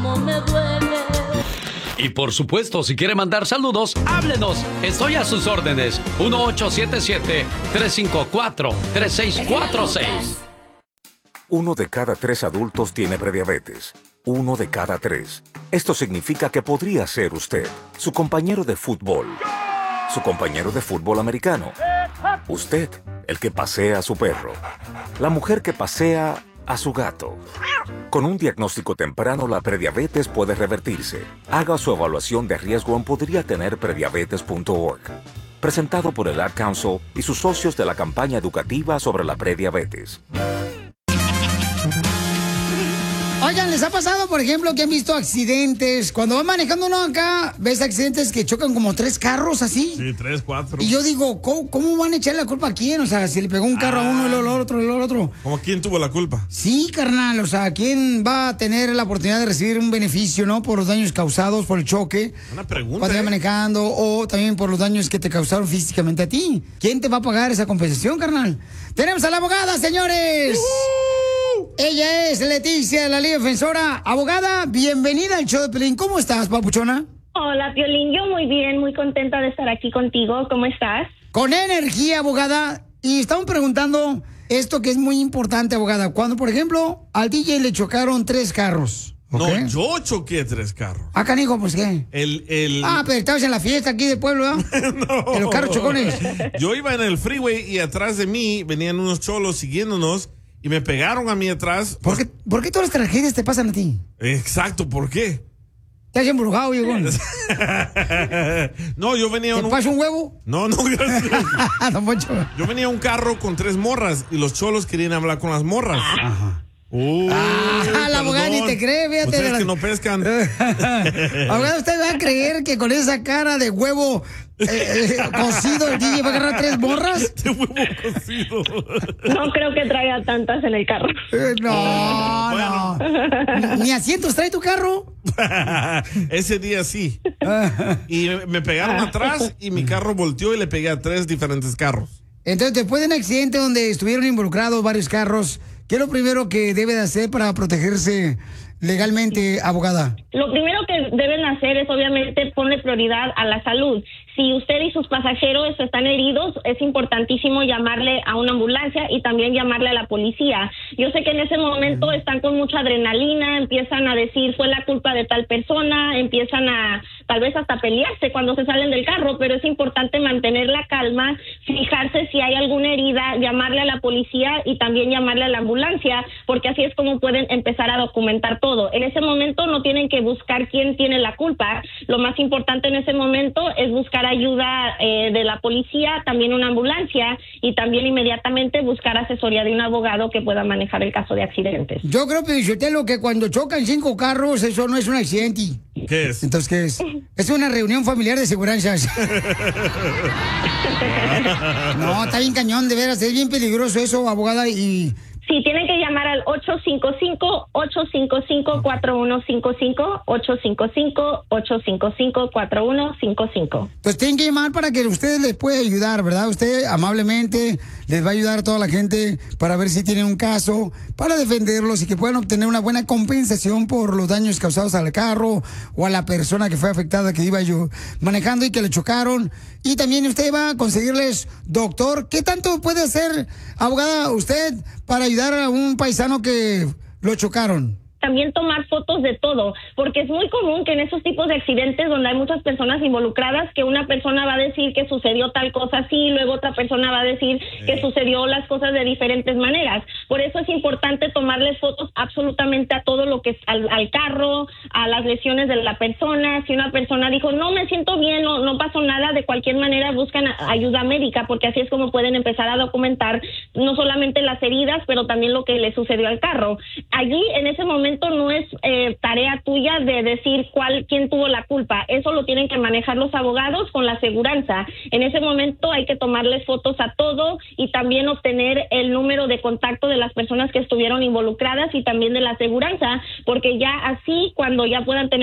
cómo me duele. Y por supuesto, si quiere mandar saludos, háblenos. Estoy a sus órdenes. 1877-354-3646. 1 de cada 3 adultos tiene prediabetes. 1 de cada 3. Esto significa que podría ser usted, su compañero de fútbol, su compañero de fútbol americano, usted, el que pasea a su perro, la mujer que pasea a su gato. Con un diagnóstico temprano, la prediabetes puede revertirse. Haga su evaluación de riesgo en podriatenerprediabetes.org. Presentado por el Ad Council y sus socios de la campaña educativa sobre la prediabetes. Oigan, ¿les ha pasado, por ejemplo, que han visto accidentes? Cuando van manejando uno acá, ves accidentes que chocan como 3 carros así. Sí, 3, 4. Y yo digo, ¿cómo van a echar la culpa a quién? O sea, si le pegó un carro a uno, el otro, el otro. ¿Cómo quién tuvo la culpa? Sí, carnal, o sea, ¿quién va a tener la oportunidad de recibir un beneficio, no? Por los daños causados por el choque. Una pregunta. Cuando vas manejando, o también por los daños que te causaron físicamente a ti. ¿Quién te va a pagar esa compensación, carnal? ¡Tenemos a la abogada, señores! Ella es Leticia, la Liga Defensora. Abogada, bienvenida al show de Piolín. ¿Cómo estás, papuchona? Hola, Piolín. Yo muy bien, muy contenta de estar aquí contigo. ¿Cómo estás? Con energía, abogada. Y estamos preguntando esto que es muy importante, abogada. Cuando, por ejemplo, al DJ le chocaron 3 carros. ¿Okay? No, yo choqué 3 carros. Ah, canijo, pues ¿qué? Ah, pero estabas en la fiesta aquí del pueblo, ¿no? No. En los carros chocones. Yo iba en el freeway y atrás de mí venían unos cholos siguiéndonos y me pegaron a mí atrás. ¿Por qué todas las tragedias te pasan a ti? Exacto, ¿por qué? ¿Te has embrujado, viejo? No, yo venía... ¿Te pasa un huevo? No, gracias. Don Poncho. Yo venía a un carro con 3 morras y los cholos querían hablar con las morras. Ajá. La abogada ni te cree, fíjate. Ustedes que no pescan. Abogada, ¿usted va a creer que con esa cara de huevo cocido el DJ va a agarrar 3 morras? De huevo cocido. No creo que traiga tantas en el carro. No. ¿Ni asientos trae tu carro? Ese día sí. Y me pegaron atrás y mi carro volteó y le pegué a 3 diferentes carros. Entonces, después de un accidente donde estuvieron involucrados varios carros, ¿qué es lo primero que debe de hacer para protegerse legalmente, abogada? Lo primero que deben hacer es obviamente ponerle prioridad a la salud. Si usted y sus pasajeros están heridos, es importantísimo llamarle a una ambulancia y también llamarle a la policía. Yo sé que en ese momento están con mucha adrenalina, empiezan a decir fue la culpa de tal persona, empiezan a tal vez hasta pelearse cuando se salen del carro, pero es importante mantener la calma, fijarse si hay alguna herida, llamarle a la policía y también llamarle a la ambulancia, porque así es como pueden empezar a documentar todo. En ese momento no tienen que buscar quién tiene la culpa. Lo más importante en ese momento es buscar ayuda de la policía, también una ambulancia y también inmediatamente buscar asesoría de un abogado que pueda manejar el caso de accidentes. Yo creo, Pelichotelo, que cuando chocan 5 carros, eso no es un accidente. ¿Qué es? Entonces, ¿qué es? Es una reunión familiar de seguranzas. No, está bien cañón, de veras, es bien peligroso eso, abogada, y... Sí, tienen que llamar al 855-855-4155, 855-855-4155. Pues tienen que llamar para que ustedes les pueda ayudar, ¿verdad? Usted amablemente les va a ayudar a toda la gente para ver si tienen un caso, para defenderlos y que puedan obtener una buena compensación por los daños causados al carro o a la persona que fue afectada, que iba yo manejando y que le chocaron. Y también usted va a conseguirles doctor. ¿Qué tanto puede hacer, abogada, usted para ayudar a un paisano que lo chocaron? También tomar fotos de todo, porque es muy común que en esos tipos de accidentes donde hay muchas personas involucradas, que una persona va a decir que sucedió tal cosa así, luego otra persona va a decir que sucedió las cosas de diferentes maneras. Por eso es importante tomarles fotos absolutamente a todo lo que es al carro, a las lesiones de la persona. Si una persona dijo, no me siento bien, no pasó nada, de cualquier manera buscan ayuda médica, porque así es como pueden empezar a documentar no solamente las heridas, pero también lo que le sucedió al carro. Allí, en ese momento, no es tarea tuya de decir quién tuvo la culpa. Eso lo tienen que manejar los abogados con la aseguranza. En ese momento hay que tomarles fotos a todo y también obtener el número de contacto de las personas que estuvieron involucradas y también de la aseguranza, porque ya así, cuando ya puedan tener